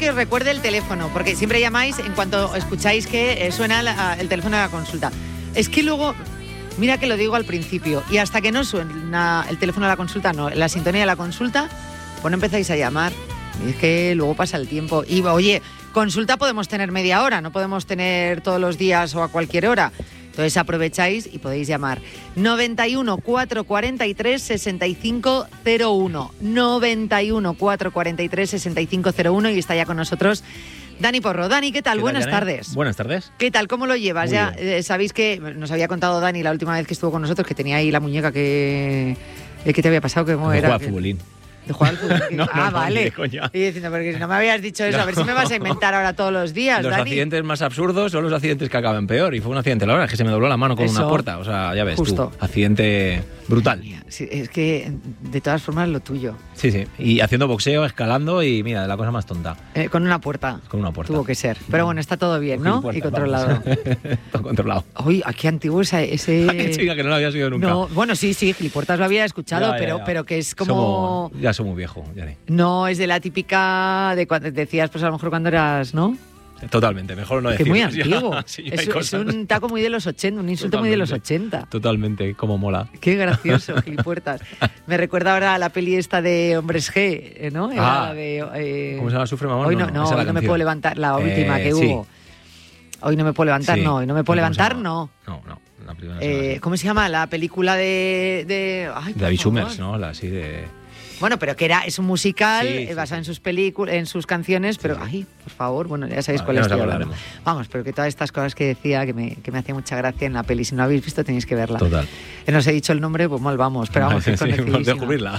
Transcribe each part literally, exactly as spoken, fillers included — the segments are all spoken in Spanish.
que os recuerde el teléfono, porque siempre llamáis en cuanto escucháis que eh, suena la, el teléfono de la consulta. Es que luego, mira que lo digo al principio, y hasta que no suena el teléfono de la consulta, no, la sintonía de la consulta, pues no empezáis a llamar. Y es que luego pasa el tiempo. Y oye, consulta podemos tener media hora, no podemos tener todos los días o a cualquier hora. Entonces aprovecháis y podéis llamar noventa y uno, cuatrocientos cuarenta y tres, sesenta y cinco cero uno, noventa y uno, cuatrocientos cuarenta y tres, sesenta y cinco cero uno, y está ya con nosotros Dani Porro. Dani, ¿qué tal? ¿Qué Buenas tal, Janet? tardes. Buenas tardes. ¿Qué tal? ¿Cómo lo llevas? Muy Ya eh, sabéis que nos había contado Dani la última vez que estuvo con nosotros que tenía ahí la muñeca que... ¿Qué te había pasado? ¿Cómo Me era? juega que... futbolín. ¿De jugar al fútbol? no, no, ah, no, vale. ni de coña. Y diciendo, porque si no me habías dicho eso, No. a ver si me vas a inventar ahora todos los días, Los Dani. accidentes más absurdos son los accidentes que acaban peor. Y fue un accidente, la verdad, es que se me dobló la mano con Eso. una puerta. O sea, ya ves Justo. tú. Accidente brutal. Sí, es que, de todas formas, lo tuyo. Sí, sí. Y haciendo boxeo, escalando y mira, la cosa más tonta. Eh, con una puerta. Con una puerta. Tuvo que ser. Pero bueno, está todo bien, Con ¿no? puertas, Y controlado. vamos. Todo controlado. Uy, qué antiguo ese... ese... Ay, chica, que no lo había sido nunca. No, bueno, sí, sí, Gilipuertas lo había escuchado, Ya, ya, pero, ya. pero que es como... Somos- ya soy muy viejo, ya ni. No, es de la típica de cuando decías, pues a lo mejor cuando eras, ¿no? Totalmente, mejor no Que decirlo. muy antiguo. Sí, hay es, es cosas. un taco muy de los ochenta, un insulto muy de los ochenta. Totalmente, como mola. Qué gracioso, Gilipuertas. Me recuerda ahora a la peli esta de Hombres G, eh, ¿no? Era Ah, la de, eh, ¿cómo se llama? ¿Sufre Mamón? Hoy No, no, no, no, esa es la hoy no me canción. puedo levantar, la última Eh, que sí. hubo. Hoy no me puedo levantar, Sí. no, hoy no me puedo ¿Cómo se levantar, llama? no. No, no, la primera no se llama Eh, así. ¿Cómo se llama? La película de... de ay, por David favor. Summers, ¿no? La así de... Bueno, pero que era, es un musical Sí, eh, sí, basado sí. en sus películas, en sus canciones, pero sí. ay, por favor, bueno, ya sabéis Vale, cuál ya es. nos acordaremos. Vamos, pero que todas estas cosas que decía, que me, que me hacía mucha gracia en la peli, si no la habéis visto tenéis que verla. Total. Eh, no os he dicho el nombre, pues mal vamos, pero vamos, que Sí, por conocidísima. descubrirla.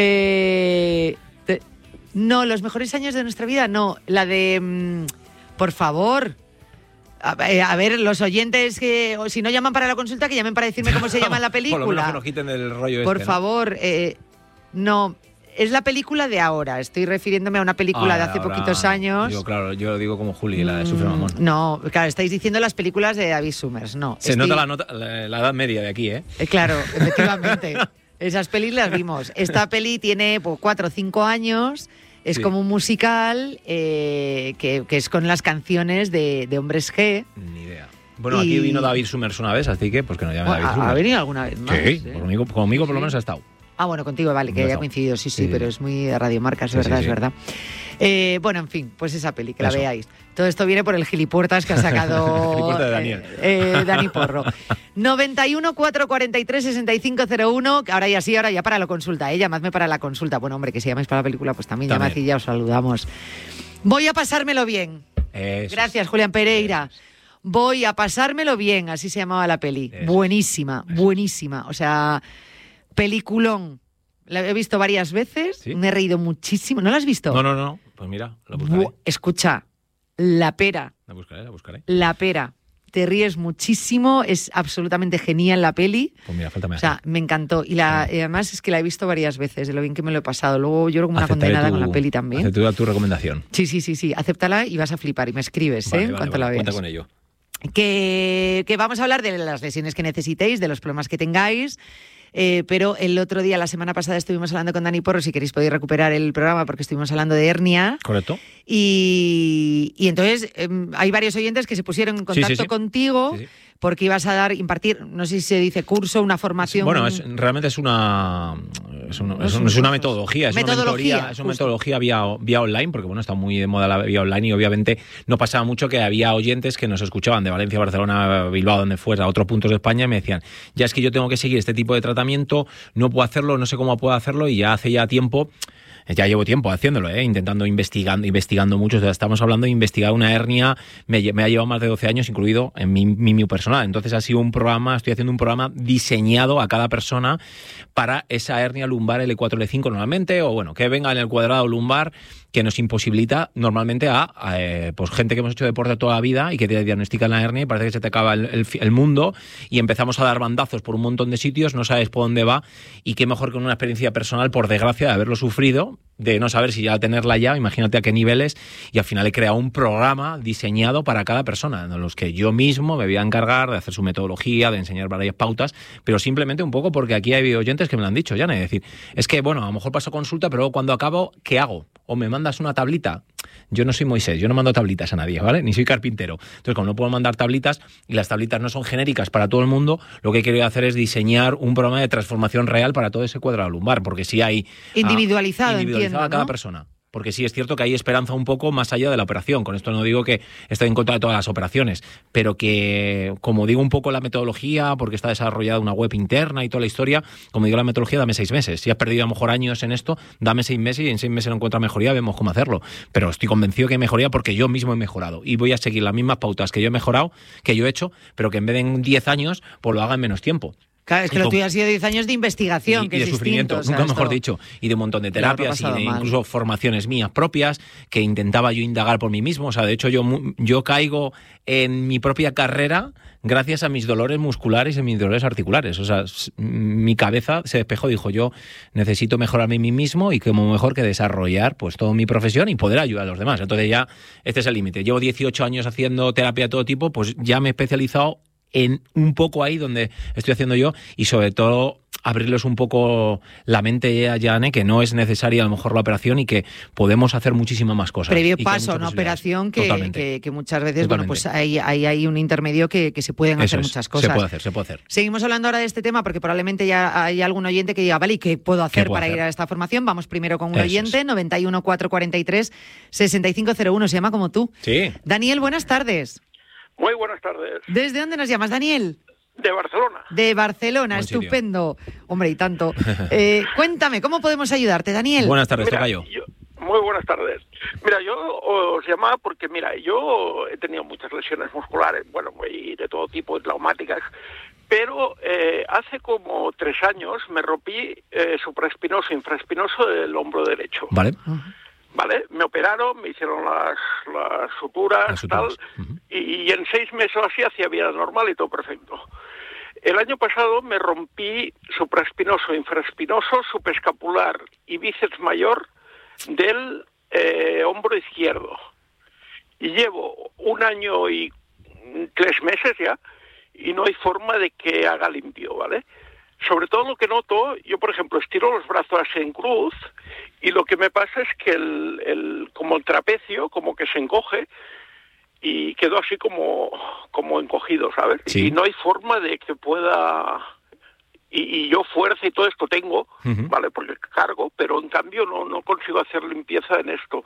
Eh, te- no, los mejores años de nuestra vida, no, la de, mm, por favor. A, eh, a ver, los oyentes que, o si no llaman para la consulta, que llamen para decirme cómo se llama la película. Por lo menos que nos quiten del rollo Por este, ¿no? favor, eh, no, es la película de ahora. Estoy refiriéndome a una película Ah, de hace ahora, poquitos años. Digo, claro, yo lo digo como Juli, la de Sufre Mm, Mamón. No, claro, estáis diciendo las películas de David Summers, no. Se Estoy- nota, la, nota la, la edad media de aquí, ¿eh? Eh, claro, efectivamente. Esas pelis las vimos. Esta peli tiene pues, cuatro o cinco años. Es Sí. como un musical eh, que, que es con las canciones de, de Hombres G. Ni idea. Bueno, Y- aquí vino David Summers una vez, así que pues que nos llame Bueno, David ¿ha, Summers. ha venido alguna vez más? Sí, ¿eh? conmigo, conmigo por lo Sí. menos ha estado. Ah, bueno, contigo, vale, que Ya haya está. coincidido, sí, sí, Sí. pero es muy de radiomarca, es Sí, verdad, sí, es sí. verdad. Eh, bueno, en fin, pues esa peli, que la Eso. veáis. Todo esto viene por el gilipuertas que ha sacado Gilipuertas de Daniel. eh, eh, Dani Porro. noventa y uno, cuatrocientos cuarenta y tres, sesenta y cinco cero uno, que ahora ya sí, ahora ya para la consulta, ¿eh? Llamadme para la consulta. Bueno, hombre, que si llamáis para la película, pues también, También. llamad y ya os saludamos. Voy a pasármelo bien. Eso. Gracias, Julián Pereira. Voy a pasármelo bien, así se llamaba la peli. Eso. Buenísima, Eso. buenísima. O sea, peliculón. La he visto varias veces, ¿Sí? me he reído muchísimo. ¿No la has visto? No, no, no. Pues mira, la buscaré. Bu- Escucha, La Pera, La buscaré, la buscaré. La Pera. Te ríes muchísimo, es absolutamente genial la peli. Pues mira, falta me O sea, me encantó. Y, la, y además es que la he visto varias veces, de lo bien que me lo he pasado. Luego lloro como una Aceptaré condenada tu- con la peli también. aceptaré tu recomendación. Sí, sí, sí, sí. Acéptala y vas a flipar. Y me escribes, Vale, ¿eh? vale, En cuanto vale, la veas. cuenta con ello. Que, que vamos a hablar de las lesiones que necesitéis, de los problemas que tengáis. Eh, pero el otro día, la semana pasada, estuvimos hablando con Dani Porro, si queréis podéis recuperar el programa porque estuvimos hablando de hernia. ¿Correcto? Y, y entonces eh, hay varios oyentes que se pusieron en Sí, contacto sí, sí. contigo Sí, sí. porque ibas a dar, impartir, no sé si se dice curso, una formación. Bueno, es, realmente es una es, una- No es son un- es una cursos. metodología, es Metodología, una mentoría, es una justo. metodología vía, vía online, porque bueno, está muy de moda la vía online y obviamente no pasaba mucho que había oyentes que nos escuchaban de Valencia, Barcelona, Bilbao, donde fuera, a otros puntos de España y me decían, ya es que yo tengo que seguir este tipo de tratamiento, no puedo hacerlo, no sé cómo puedo hacerlo y ya hace ya tiempo. Ya llevo tiempo haciéndolo, ¿eh? intentando, investigando, investigando mucho. O sea, estamos hablando de investigar una hernia, me, lle- me ha llevado más de doce años, incluido en mi, mi, mi personal. Entonces ha sido un programa, estoy haciendo un programa diseñado a cada persona para esa hernia lumbar L cuatro L cinco normalmente, o bueno, que venga en el cuadrado lumbar, que nos imposibilita normalmente a, a eh, pues gente que hemos hecho deporte toda la vida y que te diagnostican la hernia y parece que se te acaba el, el, el mundo y empezamos a dar bandazos por un montón de sitios, no sabes por dónde va y qué mejor que una experiencia personal, por desgracia, de haberlo sufrido, de no saber si ya tenerla ya, imagínate a qué niveles, y al final he creado un programa diseñado para cada persona, en los que yo mismo me voy a encargar de hacer su metodología, de enseñar varias pautas, pero simplemente un poco porque aquí hay oyentes que me lo han dicho, ya, es decir, es que bueno, a lo mejor paso consulta, pero luego cuando acabo, ¿qué hago? O me mandas una tablita yo no soy Moisés, yo no mando tablitas a nadie, ¿vale? Ni soy carpintero. Entonces, como no puedo mandar tablitas y las tablitas no son genéricas para todo el mundo, lo que he querido hacer es diseñar un programa de transformación real para todo ese cuadrado lumbar, porque sí hay... Individualizado, ah, individualizado entiendo, a cada ¿no? persona. Porque sí es cierto que hay esperanza un poco más allá de la operación. Con esto no digo que estoy en contra de todas las operaciones, pero que, como digo un poco la metodología, porque está desarrollada una web interna y toda la historia, como digo la metodología, dame seis meses. Si has perdido a lo mejor años en esto, dame seis meses y en seis meses no encuentras mejoría, vemos cómo hacerlo. Pero estoy convencido que hay mejoría porque yo mismo he mejorado. Y voy a seguir las mismas pautas que yo he mejorado, que yo he hecho, pero que en vez de en diez años, pues lo haga en menos tiempo. Claro, es que Y lo con- tuyo ha sido diez años de investigación, y, que y de es sufrimiento, distinto, o sea, nunca mejor esto- dicho, y de un montón de Lo habrá terapias y pasado de mal. incluso formaciones mías propias que intentaba yo indagar por mí mismo. O sea, de hecho yo, mu- yo caigo en mi propia carrera gracias a mis dolores musculares y mis dolores articulares. O sea, s- mi cabeza se despejó, dijo yo necesito mejorarme a mí mismo y como mejor que desarrollar pues toda mi profesión y poder ayudar a los demás. Entonces ya este es el límite. Llevo dieciocho años haciendo terapia de todo tipo, pues ya me he especializado en un poco ahí donde estoy haciendo yo y sobre todo abrirles un poco la mente a Jane, que no es necesaria a lo mejor la operación y que podemos hacer muchísimas más cosas. Previo y que hay paso a muchas una posibilidades. operación que, Totalmente. que, que muchas veces, Totalmente. bueno, pues hay, hay, hay un intermedio que, que se pueden Eso hacer es, muchas cosas. Se puede hacer, se puede hacer. Seguimos hablando ahora de este tema porque probablemente ya hay algún oyente que diga, vale, ¿y qué puedo hacer puedo para hacer? ir a esta formación? Vamos primero con un Eso oyente, es. noventa y uno, cuatrocientos cuarenta y tres, sesenta y cinco cero uno, se llama como tú. Sí. Daniel, buenas tardes. Muy buenas tardes. ¿Desde dónde nos llamas, Daniel? De Barcelona. De Barcelona, Buen sitio. estupendo. Hombre, y tanto. Eh, cuéntame, ¿cómo podemos ayudarte, Daniel? Buenas tardes, Mira, tocayo. yo- muy buenas tardes. Mira, yo os llamaba porque, mira, yo he tenido muchas lesiones musculares, bueno, y de todo tipo, traumáticas, pero eh, hace como tres años me rompí eh, supraespinoso, infraespinoso del hombro derecho. Vale. ¿Vale? Me operaron, me hicieron las, las suturas, Las suturas. tal, Ujú. y, y en seis meses o así hacía vida normal y todo perfecto. El año pasado me rompí supraespinoso, infraespinoso, subescapular y bíceps mayor del eh, hombro izquierdo. Y llevo un año y tres meses ya, y no hay forma de que haga limpio, ¿vale? Sobre todo lo que noto, yo por ejemplo estiro los brazos así en cruz y lo que me pasa es que el, el como el trapecio como que se encoge y quedo así como como encogido, ¿sabes? Sí. Y no hay forma de que pueda y, y yo fuerza y todo esto tengo, Ujú. ¿vale? Porque cargo, pero en cambio no no consigo hacer limpieza en esto.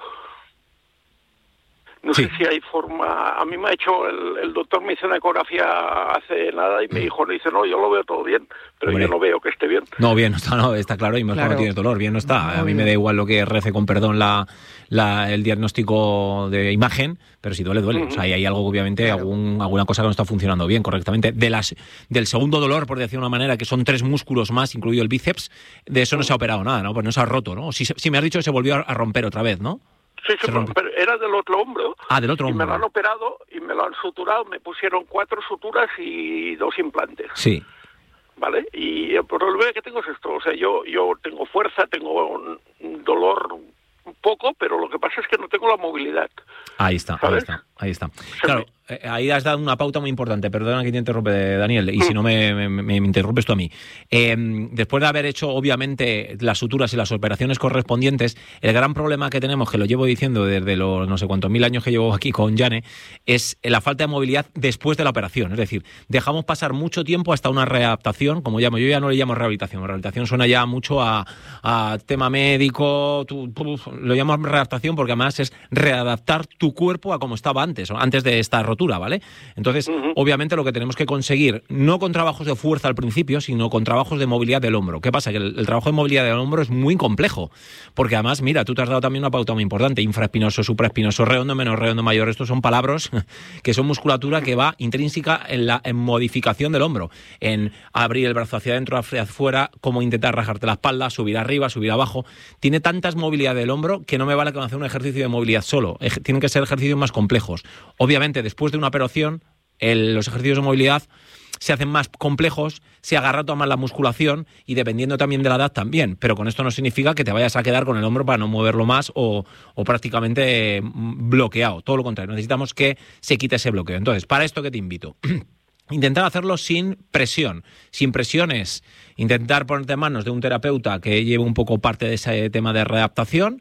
No Sí. sé si hay forma. A mí me ha hecho el, el doctor, me hizo una ecografía hace nada y me dijo, no, dice, no, yo lo veo todo bien, pero Hombre. yo no veo que esté bien. No, bien, no está, no, está claro, y mejor Claro. no tienes dolor, bien no está. A Muy mí me bien. da igual lo que rece con perdón la, la, el diagnóstico de imagen, pero si duele, duele. Ujú. O sea, hay, hay algo, obviamente, Claro. algún, alguna cosa que no está funcionando bien, correctamente. De las, del segundo dolor, por decir de una manera, que son tres músculos más, incluido el bíceps, de eso no se ha operado nada, ¿no? Pues no se ha roto, ¿no? Si, si me has dicho que se volvió a, a romper otra vez, ¿no? Sí, sí, Se pero, rompe. pero era del otro hombro. Ah, del otro Y me hombro. lo han operado y me lo han suturado, me pusieron cuatro suturas y dos implantes, Sí. ¿vale? Y el problema que tengo es esto, o sea, yo yo tengo fuerza, tengo un, un dolor un poco, pero lo que pasa es que no tengo la movilidad. Ahí está, ahí ¿Sabes? está, ahí está. Claro, eh, ahí has dado una pauta muy importante. Perdona que te interrumpe, Daniel, y si no me, me- me interrumpes tú a mí. Eh, después de haber hecho, obviamente, las suturas y las operaciones correspondientes, el gran problema que tenemos, que lo llevo diciendo desde los no sé cuántos mil años que llevo aquí con Jane, es la falta de movilidad después de la operación. Es decir, dejamos pasar mucho tiempo hasta una readaptación, como llamo, yo ya no le llamo rehabilitación. Rehabilitación suena ya mucho a, a tema médico, tú, tú, lo llamo readaptación porque además es readaptar tu cuerpo a como estaba antes, o antes de esta rotura, ¿vale? Entonces, Ujú. obviamente lo que tenemos que conseguir, no con trabajos de fuerza al principio, sino con trabajos de movilidad del hombro. ¿Qué pasa? Que el, el trabajo de movilidad del hombro es muy complejo, porque además, mira, tú te has dado también una pauta muy importante, infraespinoso, supraespinoso, redondo, menos redondo, mayor, estos son palabras que son musculatura que va intrínseca en la en modificación del hombro, en abrir el brazo hacia adentro, hacia afuera, cómo intentar rajarte la espalda, subir arriba, subir abajo. Tiene tantas movilidad del hombro que no me vale con hacer un ejercicio de movilidad solo, Ej- tienen que ser ejercicios más complejos. Obviamente, después de una operación, el- los ejercicios de movilidad se hacen más complejos, se agarra toda más la musculación y dependiendo también de la edad también, pero con esto no significa que te vayas a quedar con el hombro para no moverlo más o, o prácticamente mm, bloqueado, todo lo contrario, necesitamos que se quite ese bloqueo. Entonces, para esto que te invito, intentar hacerlo sin presión. Sin presión es intentar ponerte en manos de un terapeuta que lleve un poco parte de ese tema de readaptación,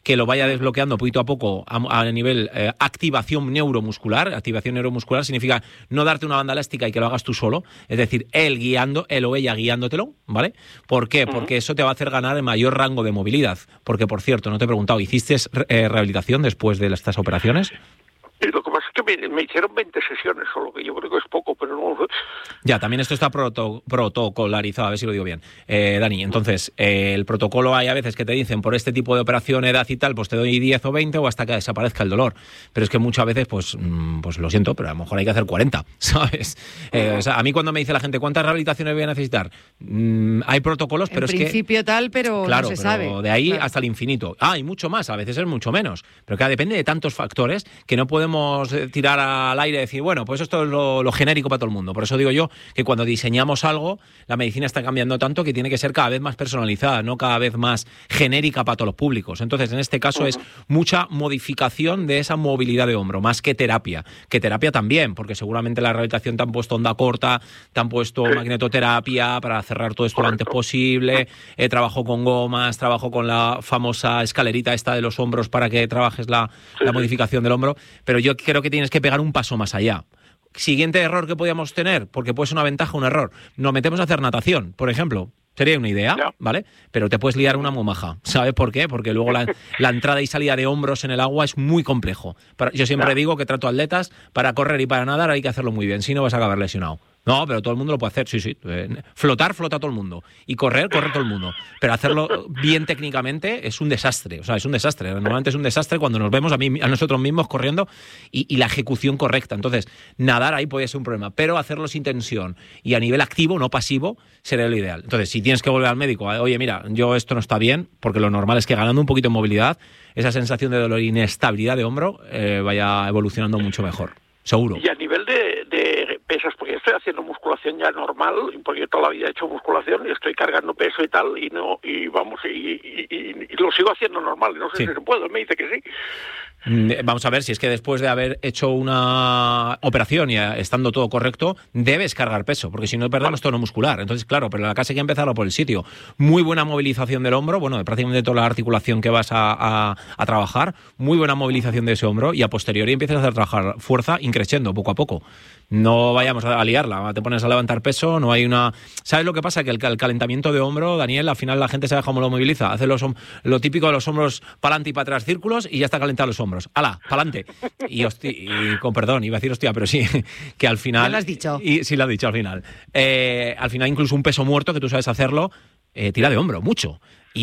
que lo vaya desbloqueando poquito a poco a, a nivel eh, activación neuromuscular. Activación neuromuscular significa no darte una banda elástica y que lo hagas tú solo, es decir, él guiando, él o ella guiándotelo, ¿vale? ¿Por qué? Porque eso te va a hacer ganar el mayor rango de movilidad. Porque, por cierto, no te he preguntado, ¿hiciste eh, rehabilitación después de estas operaciones? Y lo que pasa es que me, me hicieron veinte sesiones solo, que yo creo que es poco, pero no... Ya, también esto está proto, protocolarizado, a ver si lo digo bien. Eh, Dani, entonces, eh, el protocolo hay a veces que te dicen, por este tipo de operación, edad y tal, pues te doy diez o veinte o hasta que desaparezca el dolor. Pero es que muchas veces, pues, pues lo siento, pero a lo mejor hay que hacer cuarenta, ¿sabes? Eh, o sea, a mí cuando me dice la gente, ¿cuántas rehabilitaciones voy a necesitar? Mm, hay protocolos, pero en es que... En principio tal, pero claro, no se pero sabe. de ahí claro. hasta el infinito. Ah, y mucho más, a veces es mucho menos. Pero claro, depende de tantos factores que no podemos tirar al aire y decir, bueno, pues esto es lo, lo genérico para todo el mundo. Por eso digo yo que cuando diseñamos algo, la medicina está cambiando tanto que tiene que ser cada vez más personalizada, no cada vez más genérica para todos los públicos. Entonces, en este caso es mucha modificación de esa movilidad de hombro, más que terapia. Que terapia también, porque seguramente la rehabilitación te han puesto onda corta, te han puesto sí. magnetoterapia para cerrar todo esto Correcto. Lo antes posible, eh, trabajo con gomas, trabajo con la famosa escalerita esta de los hombros para que trabajes la, sí, la modificación del hombro, pero yo creo que tienes que pegar un paso más allá. Siguiente error que podíamos tener, porque puede ser una ventaja o un error, nos metemos a hacer natación, por ejemplo. Sería una idea, yeah. ¿vale? Pero te puedes liar una muy maja. ¿Sabes por qué? Porque luego la, la entrada y salida de hombros en el agua es muy complejo. Para, yo siempre yeah. digo que trato atletas, para correr y para nadar hay que hacerlo muy bien, si no vas a acabar lesionado. No, pero todo el mundo lo puede hacer, sí, sí. Eh, flotar, flota todo el mundo. Y correr, corre todo el mundo. Pero hacerlo bien técnicamente es un desastre. O sea, es un desastre. Normalmente es un desastre cuando nos vemos a, mí, a nosotros mismos corriendo y, y la ejecución correcta. Entonces, nadar ahí puede ser un problema. Pero hacerlo sin tensión y a nivel activo, no pasivo, sería lo ideal. Entonces, si tienes que volver al médico, oye, mira, yo esto no está bien, porque lo normal es que ganando un poquito de movilidad, esa sensación de dolor y inestabilidad de hombro eh, vaya evolucionando mucho mejor. Seguro. Y a nivel de, de pesas, porque estoy haciendo musculación ya normal, porque yo toda la vida he hecho musculación y estoy cargando peso y tal, y no y vamos, y, y, y, y lo sigo haciendo normal, no sé sí. si se puede, me dice que sí. Vamos a ver, si es que después de haber hecho una operación y estando todo correcto, debes cargar peso, porque si no perdemos tono muscular. Entonces, claro, pero la casa hay que empezarlo por el sitio. Muy buena movilización del hombro, bueno, de prácticamente toda la articulación que vas a, a, a trabajar, muy buena movilización de ese hombro y a posteriori empiezas a hacer trabajar fuerza increciendo poco a poco. No vayamos a liarla, te pones a levantar peso, no hay una... ¿Sabes lo que pasa? Que el, el calentamiento de hombro, Daniel, al final la gente sabe cómo lo moviliza. Hace los, lo típico de los hombros para adelante y para atrás, círculos, y ya está calentado los hombros. ¡Hala! ¡Para adelante! Y, y con perdón, iba a decir hostia, pero sí, que al final... ¿Ya lo has dicho? Y, sí, lo has dicho al final. Eh, al final incluso un peso muerto, que tú sabes hacerlo, eh, tira de hombro, mucho.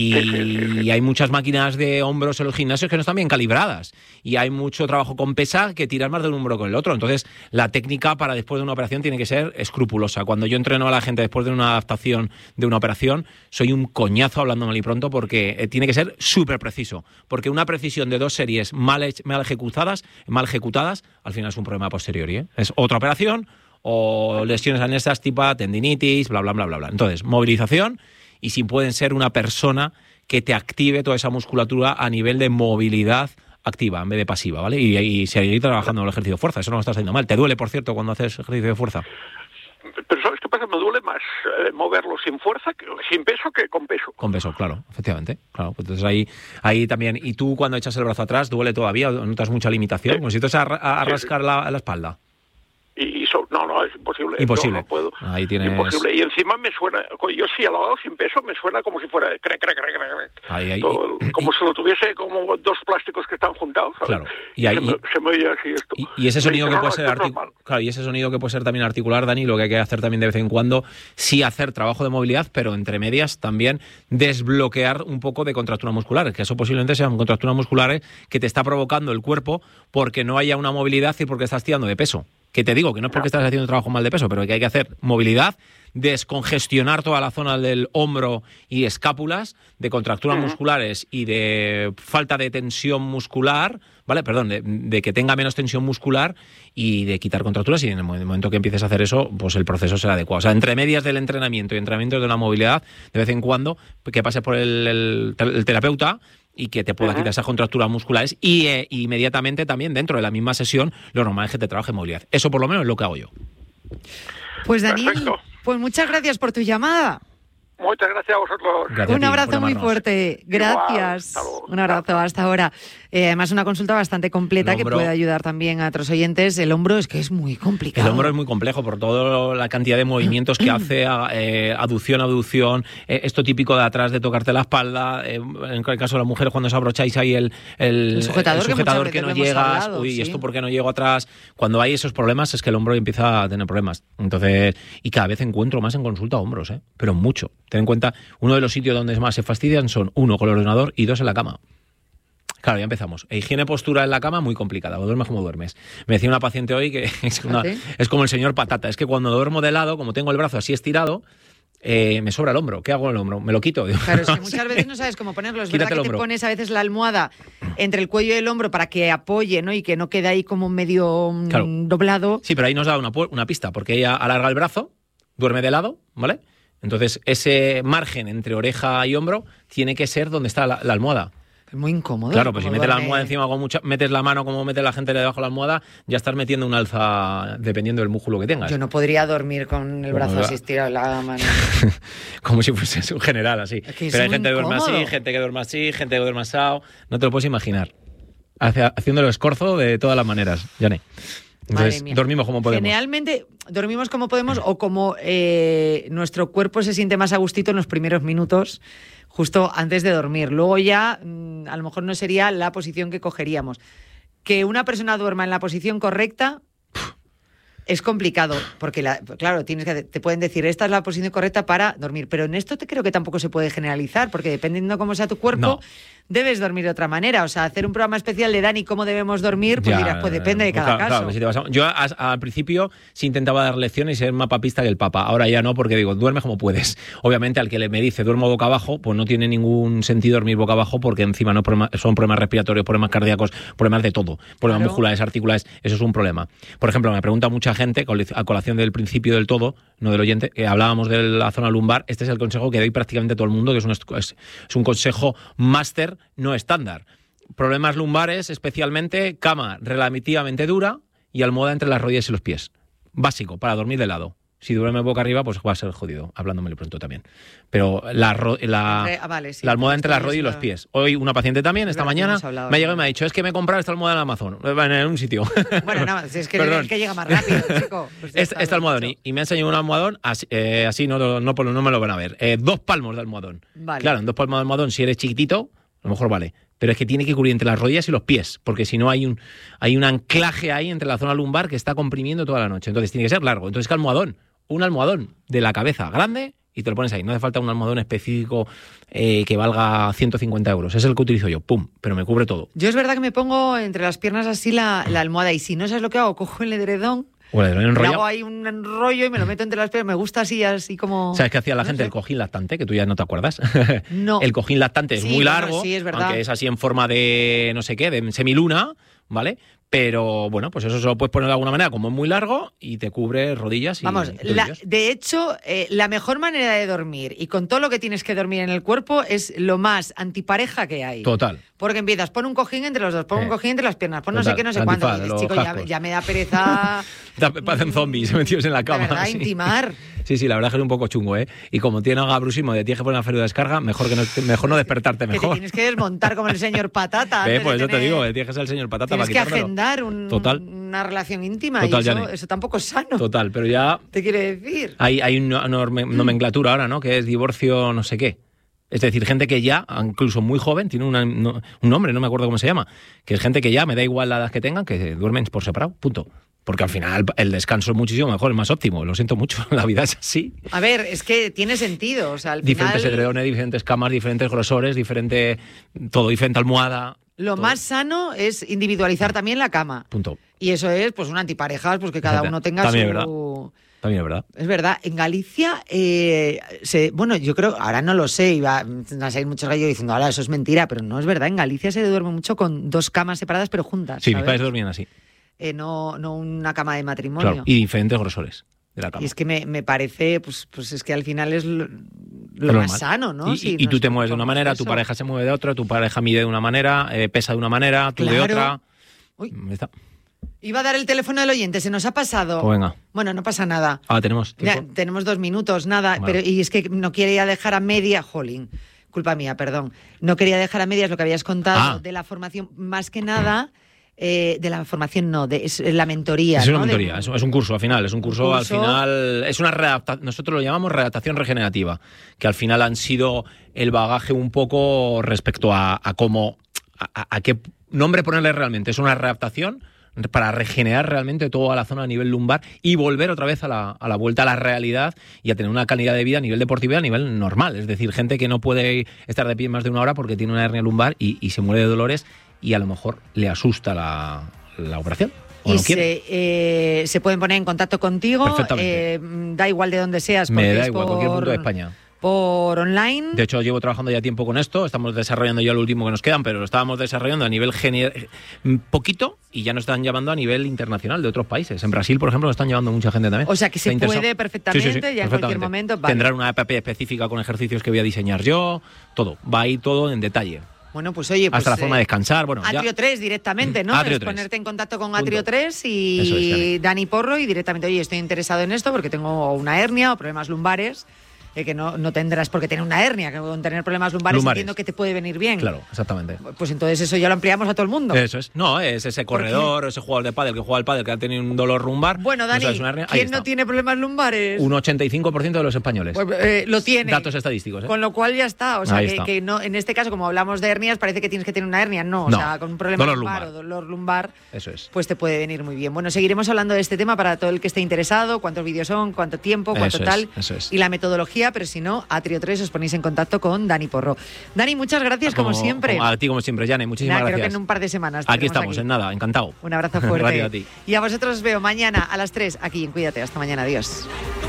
Y hay muchas máquinas de hombros en los gimnasios que no están bien calibradas. Y hay mucho trabajo con pesa que tiras más de un hombro con el otro. Entonces, la técnica para después de una operación tiene que ser escrupulosa. Cuando yo entreno a la gente después de una adaptación de una operación, soy un coñazo hablando mal y pronto porque tiene que ser súper preciso. Porque una precisión de dos series mal, mal ejecutadas, mal ejecutadas, al final es un problema a posteriori, ¿eh? Es otra operación o lesiones anesas tipo tendinitis, bla, bla, bla, bla, bla. Entonces, movilización. Y si pueden ser una persona que te active toda esa musculatura a nivel de movilidad activa en vez de pasiva, ¿vale? Y, y seguir trabajando en el ejercicio de fuerza, eso no lo estás haciendo mal. ¿Te duele, por cierto, cuando haces ejercicio de fuerza? Pero ¿sabes qué pasa? Me duele más eh, moverlo sin fuerza, que, sin peso, que con peso. Con peso, claro, efectivamente. Claro, pues entonces ahí, ahí también. ¿Y tú cuando echas el brazo atrás, duele todavía? ¿Notas mucha limitación? Sí. Como si te vas a, a, a rascar sí. la, la espalda. Y, y so, no, no, es imposible. Imposible. No, no puedo. Ahí tienes... Imposible. Y encima me suena, yo sí, al lado sin peso, me suena como si fuera cre, cre, cre, cre, cre. Ahí, ahí, Todo, y, como y, si lo tuviese como dos plásticos que están juntados, ¿sabes? Claro. Y, ahí, se, me, se me oye así esto. Y, y ese sonido dice, que no, puede no, ser artic... claro, y ese sonido que puede ser también articular, Dani, lo que hay que hacer también de vez en cuando, sí hacer trabajo de movilidad, pero entre medias también desbloquear un poco de contracturas musculares, que eso posiblemente sean contracturas musculares que te está provocando el cuerpo porque no haya una movilidad y porque estás tirando de peso. Que te digo que no es porque estás haciendo trabajo mal de peso, pero que hay que hacer movilidad, descongestionar toda la zona del hombro y escápulas, de contracturas uh-huh. musculares y de falta de tensión muscular, ¿vale? Perdón, de, de que tenga menos tensión muscular y de quitar contracturas, y en el momento que empieces a hacer eso, pues el proceso será adecuado. O sea, entre medias del entrenamiento y entrenamientos de la movilidad, de vez en cuando, que pases por el, el, el terapeuta y que te pueda uh-huh. quitar esas contracturas musculares y eh, inmediatamente también dentro de la misma sesión lo normal es que te trabaje movilidad. Eso por lo menos es lo que hago yo. Pues Daniel, pues muchas gracias por tu llamada. Muchas gracias a vosotros. Gracias. Un abrazo muy fuerte. Gracias. Igual, hasta luego. Un abrazo hasta ahora. Eh, además, una consulta bastante completa El que hombro. puede ayudar también a otros oyentes. El hombro es que es muy complicado. El hombro es muy complejo por toda la cantidad de movimientos que hace, eh, aducción, abducción, eh, esto típico de atrás de tocarte la espalda, eh, en el caso de las mujeres cuando os abrocháis ahí el, el, El sujetador, el sujetador que que, muchas no veces lo hemos llegas, hablado, uy, sí. esto por qué no llego atrás, cuando hay esos problemas es que el hombro empieza a tener problemas. Entonces, y cada vez encuentro más en consulta hombros, ¿eh? Pero mucho. Ten en cuenta, uno de los sitios donde más se fastidian son, uno, con el ordenador y dos, en la cama. Claro, ya empezamos. E higiene postura en la cama muy complicada. O duermes como duermes. Me decía una paciente hoy que es, una, ¿Sí? es como el señor patata. Es que cuando duermo de lado, como tengo el brazo así estirado, eh, me sobra el hombro. ¿Qué hago con el hombro? ¿Me lo quito? Digo, Claro, es que no muchas sé. veces no sabes cómo ponerlo. Es Quítate verdad el que te hombro. pones a veces la almohada entre el cuello y el hombro para que apoye, ¿no? Y que no quede ahí como medio mm, Claro. doblado. Sí, pero ahí nos da una, pu- una pista, porque ella alarga el brazo, duerme de lado, ¿vale? Entonces, ese margen entre oreja y hombro tiene que ser donde está la, la almohada. Es muy incómodo. Claro, pues si como metes la duerme. almohada encima, con mucha, metes la mano como mete la gente debajo de la almohada, ya estás metiendo un alza dependiendo del músculo que tengas. Yo no podría dormir con el Como brazo va. así estirado, la mano. Como si fuese un general así. Es que es Pero hay muy gente que duerme así, incómodo. gente que duerme así, gente que duerme asado. No te lo puedes imaginar. Hace- haciendo el escorzo de todas las maneras, Yane. Entonces, Madre mía. dormimos como podemos. Generalmente dormimos como podemos o como eh, nuestro cuerpo se siente más a gustito en los primeros minutos, justo antes de dormir. Luego ya, mm, a lo mejor no sería la posición que cogeríamos. Que una persona duerma en la posición correcta es complicado, porque, la, claro, tienes que, te pueden decir, esta es la posición correcta para dormir, pero en esto te creo que tampoco se puede generalizar, porque dependiendo cómo sea tu cuerpo, No. debes dormir de otra manera. O sea, hacer un programa especial de Dani, cómo debemos dormir, pues Ya, dirás, pues depende de pues cada claro, caso. claro, si te vas a- yo a- al principio sí intentaba dar lecciones y ser más papista que el Papa. Ahora ya no, porque digo, duerme como puedes. Obviamente, al que le me dice duermo boca abajo, pues no tiene ningún sentido dormir boca abajo, porque encima no problema- son problemas respiratorios, problemas cardíacos, problemas de todo, problemas Claro. musculares, articulares. Eso es un problema. Por ejemplo, me pregunta mucha gente, a colación del principio del todo, no del oyente, que hablábamos de la zona lumbar. Este es el consejo que doy prácticamente a todo el mundo, que es un, es, es un consejo máster, no estándar. Problemas lumbares, especialmente cama relativamente dura y almohada entre las rodillas y los pies. Básico, para dormir de lado. Si duerme boca arriba, pues va a ser jodido, hablándomelo pronto también. Pero la, ro- la, Entre- ah, vale, sí, la almohada esto entre las es rodillas y los lo- pies. Hoy una paciente también, Es esta verdad que mañana, hemos hablado, me ha llegado y ¿no? me ha dicho, es que me he comprado esta almohada en Amazon, en un sitio. Bueno, nada, si es que Perdón. el que llega más rápido, chico. Pues ya Este, está, este lo almohadón, dicho. y, y me ha enseñado un almohadón así, eh, así no, no, no, no me lo van a ver. Eh, dos palmos de almohadón. Vale. Claro, en dos palmos de almohadón, si eres chiquitito, a lo mejor vale. Pero es que tiene que cubrir entre las rodillas y los pies, porque si no hay un, hay un anclaje ahí entre la zona lumbar que está comprimiendo toda la noche. Entonces tiene que ser largo. Entonces, ¿qué almohadón? Un almohadón de la cabeza grande y te lo pones ahí. No hace falta un almohadón específico eh, que valga ciento cincuenta euros. Es el que utilizo yo. Pum, pero me cubre todo. Yo es verdad que me pongo entre las piernas así la, la almohada y si no sabes lo que hago, cojo el edredón, O el le enrolla. hago ahí un enrollo y me lo meto entre las piernas. Me gusta así, así como... ¿Sabes qué hacía la no gente? sé. El cojín lactante, que tú ya no te acuerdas. No. El cojín lactante es Sí, muy bueno, largo, sí, es verdad. aunque es así en forma de no sé qué, de semiluna, ¿vale? Pero bueno, pues eso se lo puedes poner de alguna manera, como es muy largo, y te cubre rodillas y Vamos, la- tobillos. de hecho, eh, la mejor manera de dormir y con todo lo que tienes que dormir en el cuerpo es lo más antipareja que hay. Total. Porque empiezas, pon un cojín entre los dos, pon Eh. un cojín entre las piernas, pon no sé Total, qué, no sé la cuánto. antifaz, Y dices, los chico, ya, cascos. ya me da pereza... Te parecen zombies metidos en la cama. De verdad, sí. intimar. Sí, sí, la verdad es que es un poco chungo, ¿eh? Y como tiene agabrusismo de tienes que poner una feria de descarga, mejor, que no, mejor no despertarte Que te mejor. tienes que desmontar como el señor Patata. Eh, antes pues de eso te tener- digo, eh, tienes que ser el señor patata Tienes para que quitármelo. agendar un- Total. una relación íntima Total, y eso, Yane. eso tampoco es sano. Total, pero ya Te quiere decir. hay, hay una norme- nomenclatura ahora, ¿no? Que es divorcio no sé qué. Es decir, gente que ya, incluso muy joven, tiene una- no- un nombre, no me acuerdo cómo se llama, que es gente que ya, me da igual la edad que tengan, que duermen por separado, punto. Porque al final el descanso es muchísimo mejor, es más óptimo. Lo siento mucho, la vida es así. A ver, es que tiene sentido. O sea, al Diferentes final, edredones, diferentes camas, diferentes grosores, diferente todo, diferente almohada. lo todo. más sano es individualizar también la cama. Punto. Y eso es, pues, una antiparejas, pues que cada Fíjate, uno tenga también su... es verdad. También es verdad. Es verdad, en Galicia, eh, se, bueno, yo creo, ahora no lo sé, iba a salir muchos gallos diciendo, ahora eso es mentira, pero no es verdad, en Galicia se duerme mucho con dos camas separadas pero juntas, Sí, mis ¿sabes? padres dormían así. Eh, no, no una cama de matrimonio. Claro. Y diferentes grosores de la cama. Y es que me, me parece, pues, pues es que al final es lo, lo Es más normal. sano, ¿no? Y, Si y- y tú nos te mueves de una tomamos manera, tu eso. pareja se mueve de otra, tu pareja mide de una manera, eh, pesa de una manera, tú de Claro. otra. Uy. Está. Iba a dar el teléfono del oyente, se nos ha pasado. Pues venga. Bueno, no pasa nada. Ah, tenemos tiempo. Ya, tenemos dos minutos, nada. Bueno. Pero y es que no quería dejar a media, jolín, culpa mía, perdón. No quería dejar a medias lo que habías contado Ah. de la formación, más que nada, eh, de la formación no, de es la mentoría. Es una ¿no? mentoría, De- es, es un curso al final, es un curso, curso. al final, es una readaptación, nosotros lo llamamos redactación regenerativa, que al final han sido el bagaje un poco respecto a, a cómo, a, a qué nombre ponerle realmente. Es una readaptación para regenerar realmente toda la zona a nivel lumbar y volver otra vez a la, a la vuelta a la realidad y a tener una calidad de vida a nivel deportivo y a nivel normal. Es decir, gente que no puede estar de pie más de una hora porque tiene una hernia lumbar y, y se muere de dolores y a lo mejor le asusta la, la operación. O Y no quiere. se, eh, se pueden poner en contacto contigo. Perfectamente. eh, da igual de dónde seas. Me porque da es igual, por, cualquier punto de España. Por online. De hecho, llevo trabajando ya tiempo con esto, estamos desarrollando ya lo último que nos quedan, pero lo estábamos desarrollando a nivel gener- poquito y ya nos están llamando a nivel internacional de otros países. En Brasil, por ejemplo, nos están llevando mucha gente también. O sea, que se Está interesado. puede perfectamente, Sí, sí, sí, ya en cualquier perfectamente. momento. Vale. Tendrán una app específica con ejercicios que voy a diseñar yo, todo. Va ahí todo en detalle. Bueno, pues oye, pues, Hasta la forma eh, de descansar, bueno, ya. Atrio tres directamente, ¿no? Atrio Es tres. ponerte en contacto con Punto. Atrio tres y Eso es, Dani. Dani Porro y directamente, oye, estoy interesado en esto porque tengo una hernia o problemas lumbares, eh, que no, no tendrás por qué tener una hernia, que con tener problemas lumbares, Lumbares. entiendo que te puede venir bien. Claro, exactamente. Pues entonces eso ya lo ampliamos a todo el mundo. Eso es. No, es ese corredor, ese jugador de pádel que juega al pádel que ha tenido un dolor lumbar. Bueno, no Dani, sabes una hernia, ahí ¿quién está. no tiene problemas lumbares? Un ochenta y cinco por ciento de los españoles. Pues, eh, lo tiene. Datos estadísticos, ¿eh? Con lo cual ya está. O sea, Ahí que, está. que no, en este caso, como hablamos de hernias, parece que tienes que tener una hernia. No, o No, sea, con un problema dolor lumbar, lumbar. o dolor lumbar, Eso es. pues te puede venir muy bien. Bueno, seguiremos hablando de este tema para todo el que esté interesado, cuántos vídeos son, cuánto tiempo, cuánto Eso es, tal, eso es. y la metodología, pero si no, Atrio tres os ponéis en contacto con Dani Porro. Dani, muchas gracias, como, siempre. como- a ti, como siempre, Jane. Muchísimas Nada, creo gracias. que en un par de semanas. Aquí estaremos estamos, en nada, encantado. Un abrazo fuerte. Gracias a ti. Y a vosotros os veo mañana a las tres aquí en Cuídate. Hasta mañana. Adiós.